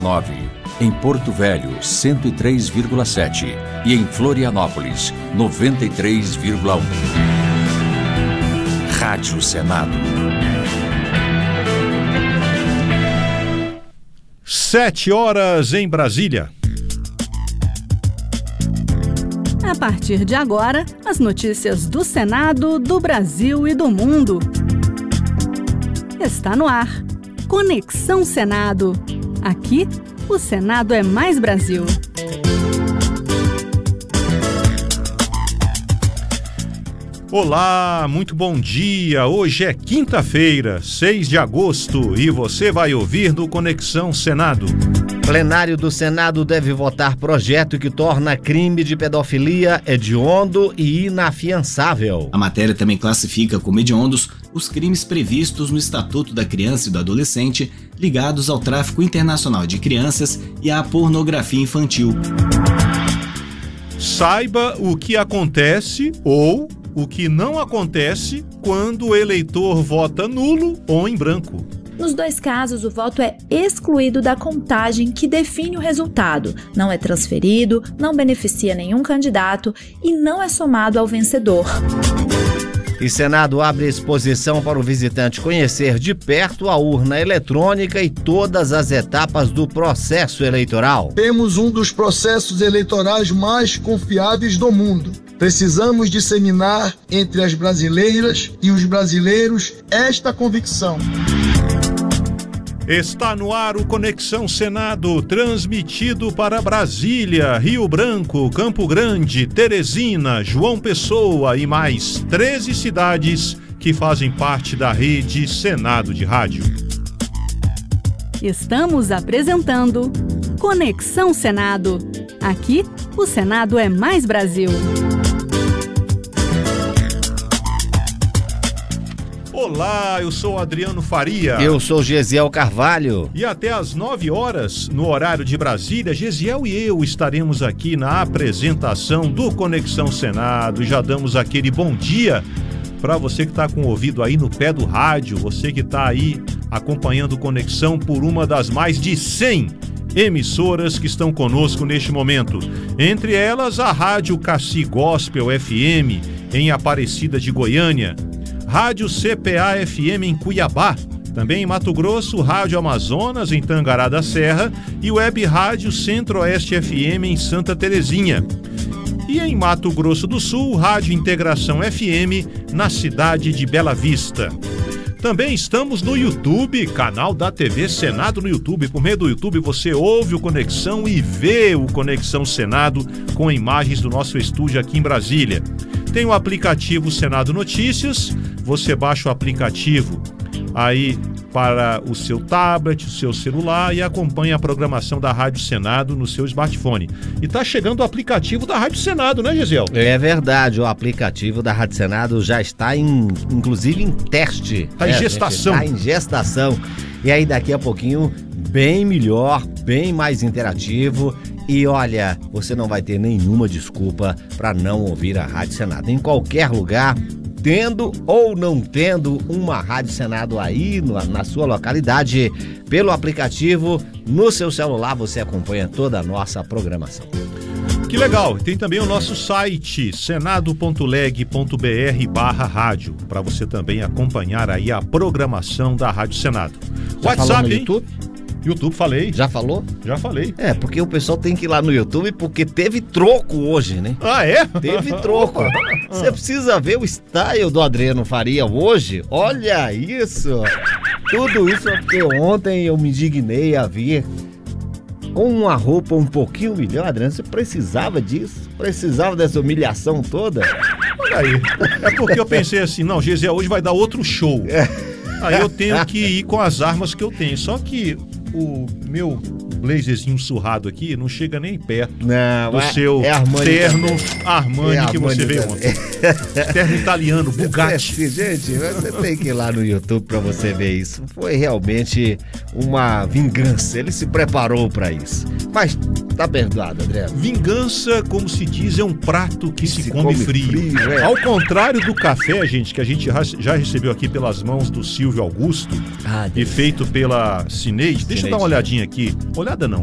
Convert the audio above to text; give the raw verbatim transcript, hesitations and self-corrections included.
nove. Em Porto Velho, cento e três vírgula sete. E em Florianópolis, noventa e três vírgula um. Rádio Senado. Sete horas em Brasília. A partir de agora, as notícias do Senado, do Brasil e do mundo. Está no ar. Conexão Senado. Aqui, o Senado é mais Brasil. Olá, muito bom dia. Hoje é quinta-feira, seis de agosto, e você vai ouvir no Conexão Senado. Plenário do Senado deve votar projeto que torna crime de pedofilia hediondo e inafiançável. A matéria também classifica como hediondos os crimes previstos no Estatuto da Criança e do Adolescente ligados ao tráfico internacional de crianças e à pornografia infantil. Saiba o que acontece ou o que não acontece quando o eleitor vota nulo ou em branco. Nos dois casos, o voto é excluído da contagem que define o resultado, não é transferido, não beneficia nenhum candidato e não é somado ao vencedor. E Senado abre exposição para o visitante conhecer de perto a urna eletrônica e todas as etapas do processo eleitoral. Temos um dos processos eleitorais mais confiáveis do mundo. Precisamos disseminar entre as brasileiras e os brasileiros esta convicção. Está no ar o Conexão Senado, transmitido para Brasília, Rio Branco, Campo Grande, Teresina, João Pessoa e mais treze cidades que fazem parte da rede Senado de Rádio. Estamos apresentando Conexão Senado. Aqui, o Senado é mais Brasil. Olá, eu sou Adriano Faria. Eu sou Gesiel Carvalho. E até às nove horas, no horário de Brasília, Gesiel e eu estaremos aqui na apresentação do Conexão Senado. Já damos aquele bom dia para você que está com o ouvido aí no pé do rádio, você que está aí acompanhando Conexão por uma das mais de cem emissoras que estão conosco neste momento. Entre elas, a Rádio Cassi Gospel F M, em Aparecida de Goiânia, Rádio C P A F M em Cuiabá, também em Mato Grosso, Rádio Amazonas em Tangará da Serra e Web Rádio Centro-Oeste F M em Santa Terezinha. E em Mato Grosso do Sul, Rádio Integração F M na cidade de Bela Vista. Também estamos no YouTube, canal da T V Senado no YouTube. Por meio do YouTube você ouve o Conexão e vê o Conexão Senado com imagens do nosso estúdio aqui em Brasília. Tem o aplicativo Senado Notícias, você baixa o aplicativo aí para o seu tablet, o seu celular e acompanha a programação da Rádio Senado no seu smartphone. E tá chegando o aplicativo da Rádio Senado, né, Gesiel? É verdade, o aplicativo da Rádio Senado já está em, inclusive em teste. Está em é, gestação. Está em gestação. E aí daqui a pouquinho, bem melhor, bem mais interativo. E olha, você não vai ter nenhuma desculpa para não ouvir a Rádio Senado. Em qualquer lugar, tendo ou não tendo uma Rádio Senado aí no, na sua localidade, pelo aplicativo, no seu celular você acompanha toda a nossa programação. Que legal! Tem também o nosso site, senado ponto leg ponto br barra rádio, para você também acompanhar aí a programação da Rádio Senado. Já WhatsApp, falou no hein? YouTube? YouTube, falei. Já falou? Já falei. É, porque o pessoal tem que ir lá no YouTube porque teve troco hoje, né? Ah, é? Teve troco. Você precisa ver o style do Adriano Faria hoje. Olha isso. Tudo isso é porque ontem eu me indignei a vir com uma roupa um pouquinho melhor. Adriano, você precisava disso? Precisava dessa humilhação toda? Olha aí. É porque eu pensei assim, não, Gesiel, hoje vai dar outro show. Aí eu tenho que ir com as armas que eu tenho. Só que o meu blazerzinho surrado aqui não chega nem perto não, do é, seu é Armani terno também. Armani é que Armani você veio também. ontem. Terno italiano, Bugatti. Gente, você tem que ir lá no YouTube pra você ver isso. Foi realmente uma vingança. Ele se preparou pra isso. Mas Tá perdoado, André. Vingança, como se diz, é um prato que, que se, se come, come frio. frio é. Ao contrário do café, gente, que a gente já recebeu aqui pelas mãos do Silvio Augusto ah, e feito pela Cineide. Deixa eu dar uma olhadinha aqui. Olhada não.